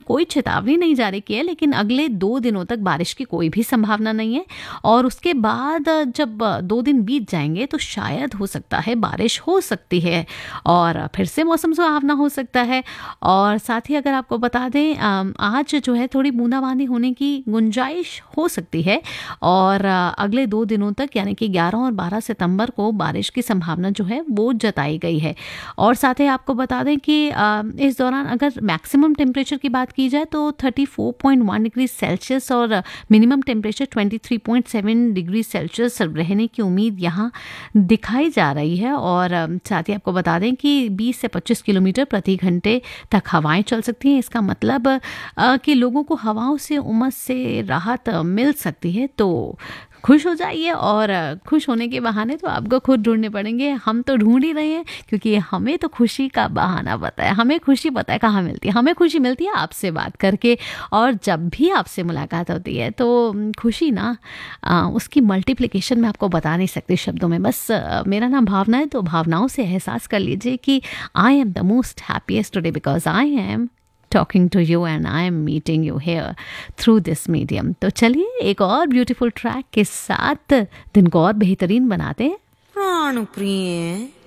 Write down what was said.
कोई चेतावनी नहीं जारी की है, लेकिन अगले 2 दिनों तक बारिश की कोई भी संभावना नहीं है। और उसके बाद जब 2 दिन बीत जाएंगे तो शायद हो सकता है बारिश हो सकती है और फिर से मौसम सुहावना हो सकता है। और साथ ही अगर आपको बता दें आज जो है थोड़ी बूंदाबांदी होने की गुंजाइश हो सकती है और अगले 2 दिनों तक यानी कि 11 और 12 सितंबर को बारिश की संभावना जो है वो जताई गई है। और साथ ही आपको बता दें कि इस दौरान अगर मैक्सिमम टेम्परेचर की बात की जाए तो 34.1 डिग्री सेल्सियस और मिनिमम टेम्परेचर 23.7 डिग्री सेल्सियस रहने की उम्मीद यहाँ दिखाई जा रही है। और साथ ही आपको बता दें कि 20 से 25 किलोमीटर प्रति घंटे तक हवाएं चल सकती हैं। इसका मतलब कि लोगों को हवाओं से उमस से राहत मिल सकती है। तो खुश हो जाइए और खुश होने के बहाने तो आपको खुद ढूंढने पड़ेंगे, हम तो ढूंढ ही रहे हैं क्योंकि हमें तो खुशी का बहाना पता है, हमें खुशी पता है कहाँ मिलती है। हमें खुशी मिलती है आपसे बात करके, और जब भी आपसे मुलाकात होती है तो खुशी ना उसकी मल्टीप्लिकेशन मैं आपको बता नहीं सकती शब्दों में। बस मेरा नाम भावना है, तो भावनाओं से एहसास कर लीजिए कि I am the most happiest today because I am talking to you and I am meeting you here through this medium। तो चलिए एक और ब्यूटीफुल ट्रैक के साथ दिन को और बेहतरीन बनाते हैं। प्राण प्रिय